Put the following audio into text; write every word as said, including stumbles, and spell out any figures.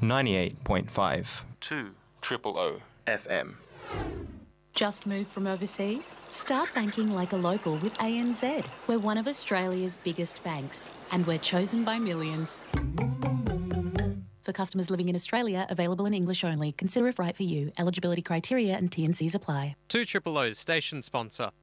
ninety-eight point five. two triple O F M. Just moved from overseas? Start banking like a local with A N Z. We're one of Australia's biggest banks, and we're chosen by millions. For customers living in Australia, available in English only. Consider if right for you. Eligibility criteria and T and Cs apply. two triple O's station sponsor.